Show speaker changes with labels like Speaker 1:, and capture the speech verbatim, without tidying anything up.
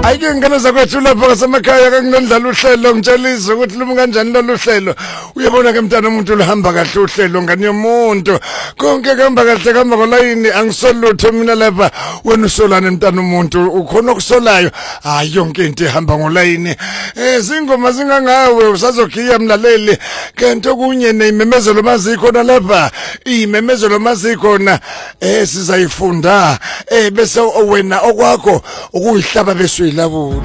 Speaker 1: ayike ngane zakwethu lapha ngasemakhaya kanginondlala uhlelo ngitshelisa ukuthi lumi kanjani lolu hlelo uyabona ke mntana umuntu luhamba kahle uhlelo ngani yomuntu konke kuhamba kahle kuhamba kolayini angisolutho mina lapha wena usolana mntana umuntu ukhona okusolayo hayi yonke into ihamba ngolayini eh zingoma zingangawe usazokhiya mlaleli kento kunye nememezelo mazikhona lapha imemezelo mazikhona eh sizayifunda eh bese wena okwakho ukuyihlaba besuyilabula